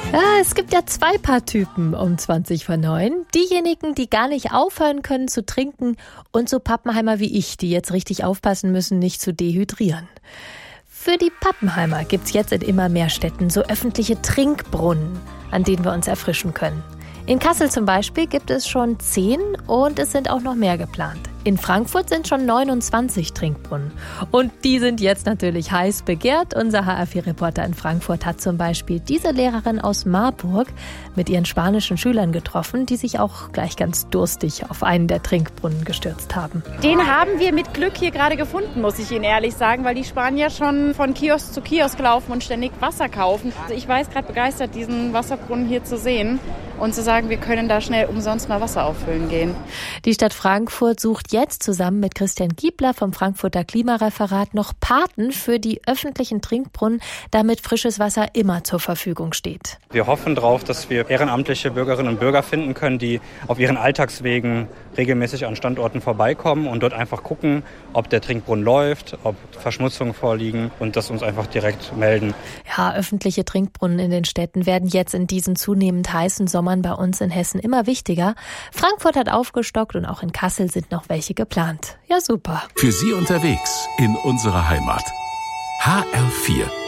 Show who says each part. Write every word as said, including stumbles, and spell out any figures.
Speaker 1: Ja, es gibt ja zwei Paar Typen um zwanzig vor neun. Diejenigen, die gar nicht aufhören können zu trinken, und so Pappenheimer wie ich, die jetzt richtig aufpassen müssen, nicht zu dehydrieren. Für die Pappenheimer gibt's jetzt in immer mehr Städten so öffentliche Trinkbrunnen, an denen wir uns erfrischen können. In Kassel zum Beispiel gibt es schon zehn und es sind auch noch mehr geplant. In Frankfurt sind schon neunundzwanzig Trinkbrunnen. Und die sind jetzt natürlich heiß begehrt. Unser H R vier Reporter in Frankfurt hat zum Beispiel diese Lehrerin aus Marburg mit ihren spanischen Schülern getroffen, die sich auch gleich ganz durstig auf einen der Trinkbrunnen gestürzt haben.
Speaker 2: Den haben wir mit Glück hier gerade gefunden, muss ich Ihnen ehrlich sagen, weil die Spanier schon von Kiosk zu Kiosk laufen und ständig Wasser kaufen. Also ich war jetzt gerade begeistert, diesen Wasserbrunnen hier zu sehen und zu sagen, wir können da schnell umsonst mal Wasser auffüllen gehen.
Speaker 1: Die Stadt Frankfurt sucht jetzt zusammen mit Christian Giebler vom Frankfurter Klimareferat noch Paten für die öffentlichen Trinkbrunnen, damit frisches Wasser immer zur Verfügung steht.
Speaker 3: Wir hoffen darauf, dass wir ehrenamtliche Bürgerinnen und Bürger finden können, die auf ihren Alltagswegen regelmäßig an Standorten vorbeikommen und dort einfach gucken, ob der Trinkbrunnen läuft, ob Verschmutzungen vorliegen und das uns einfach direkt melden.
Speaker 1: Ja, öffentliche Trinkbrunnen in den Städten werden jetzt in diesen zunehmend heißen Sommern bei uns in Hessen immer wichtiger. Frankfurt hat aufgestockt und auch in Kassel sind noch welche geplant. Ja, super.
Speaker 4: Für Sie unterwegs in unserer Heimat. H R vier